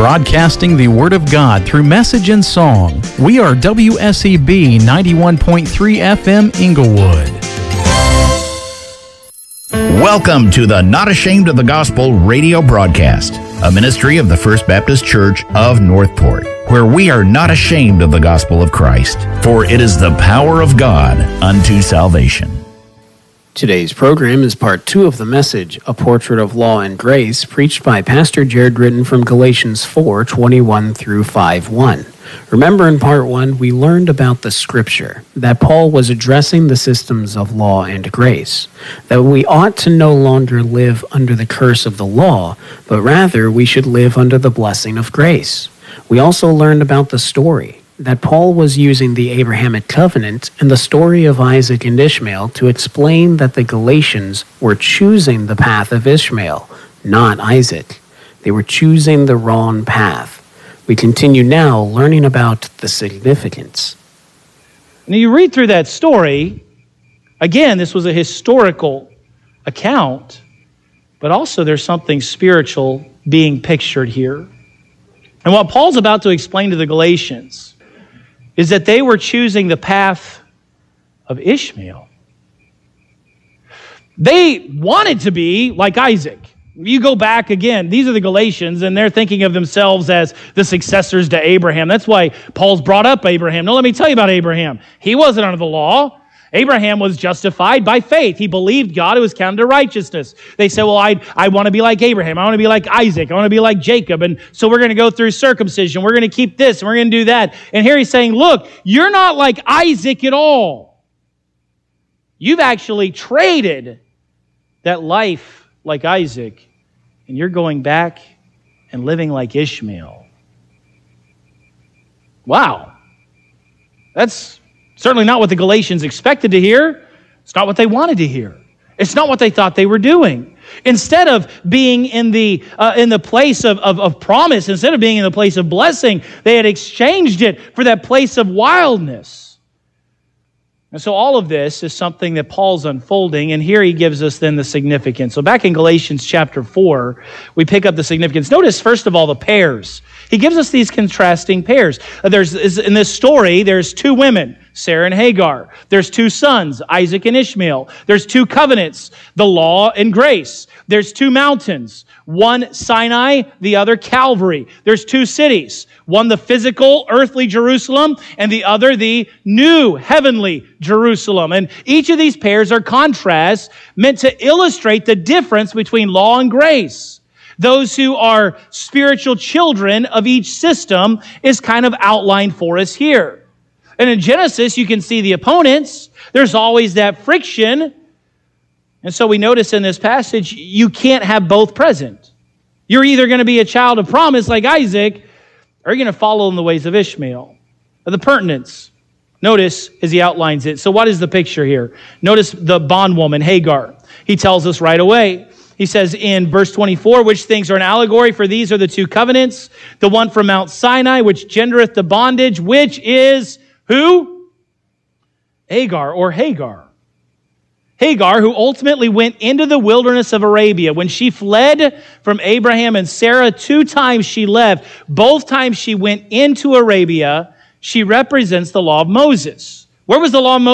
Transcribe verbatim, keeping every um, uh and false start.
broadcasting the Word of God through message and song. We are W S E B ninety-one point three F M Inglewood. Welcome to the Not Ashamed of the Gospel radio broadcast, a ministry of the First Baptist Church of Northport, where we are not ashamed of the gospel of Christ, for it is the power of God unto salvation. Today's program is part two of the message, A Portrait of Law and Grace, preached by Pastor Jared Ritton from Galatians four, twenty-one through five, one. Remember, in part one, we learned about the scripture, that Paul was addressing the systems of law and grace, that we ought to no longer live under the curse of the law, but rather we should live under the blessing of grace. We also learned about the story, that Paul was using the Abrahamic covenant and the story of Isaac and Ishmael to explain that the Galatians were choosing the path of Ishmael, not Isaac. They were choosing the wrong path. We continue now learning about the significance. Now you read through that story, again, this was a historical account, but also there's something spiritual being pictured here. And what Paul's about to explain to the Galatians is that they were choosing the path of Ishmael. They wanted to be like Isaac. You go back again, these are the Galatians, and they're thinking of themselves as the successors to Abraham. That's why Paul's brought up Abraham. Now let me tell you about Abraham. He wasn't under the law. Abraham was justified by faith. He believed God. It was counted to righteousness. They said, well, I, I want to be like Abraham. I want to be like Isaac. I want to be like Jacob. And so we're going to go through circumcision. We're going to keep this and we're going to do that. And here he's saying, look, you're not like Isaac at all. You've actually traded that life like Isaac, and you're going back and living like Ishmael. Wow. That's certainly not what the Galatians expected to hear. It's not what they wanted to hear. It's not what they thought they were doing. Instead of being in the uh, in the place of, of, of promise, instead of being in the place of blessing, they had exchanged it for that place of wildness. And so all of this is something that Paul's unfolding, and here he gives us then the significance. So back in Galatians chapter four, we pick up the significance. Notice, first of all, the pairs. He gives us these contrasting pairs. There's in this story, there's two women, Sarah and Hagar. There's two sons, Isaac and Ishmael. There's two covenants, the law and grace. There's two mountains, one Sinai, the other Calvary. There's two cities, one the physical, earthly Jerusalem, and the other the new, heavenly Jerusalem. And each of these pairs are contrasts meant to illustrate the difference between law and grace. Those who are spiritual children of each system is kind of outlined for us here. And in Genesis, you can see the opponents. There's always that friction. And so we notice in this passage, you can't have both present. You're either going to be a child of promise like Isaac, or you're going to follow in the ways of Ishmael. The pertinence, notice as he outlines it. So what is the picture here? Notice the bondwoman, Hagar. He tells us right away. He says in verse twenty-four, which things are an allegory, for these are the two covenants. The one from Mount Sinai, which gendereth the bondage, which is who? Hagar or Hagar. Hagar, who ultimately went into the wilderness of Arabia. When she fled from Abraham and Sarah, two times she left. Both times she went into Arabia. She represents the law of Moses. Where was the law of Moses?